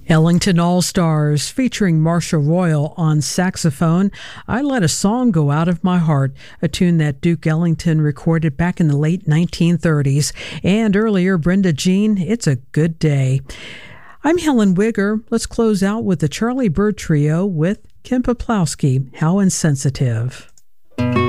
Ellington All-Stars featuring Marsha Royal on saxophone. I Let a Song Go Out of My Heart, a tune that Duke Ellington recorded back in the late 1930s. And earlier, Brenda Jean, It's a Good Day. I'm Helen Wigger. Let's close out with the Charlie Byrd Trio with Kim Poplawski, How Insensitive.